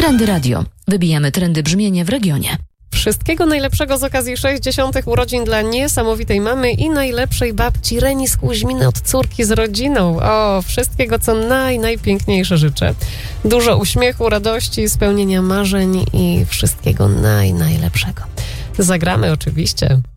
Trendy Radio. Wybijamy trendy brzmienia w regionie. Wszystkiego najlepszego z okazji 60. urodzin dla niesamowitej mamy i najlepszej babci Reni z Kuźminy od córki z rodziną. O, wszystkiego co najpiękniejsze życzę. Dużo uśmiechu, radości, spełnienia marzeń i wszystkiego najlepszego. Zagramy oczywiście.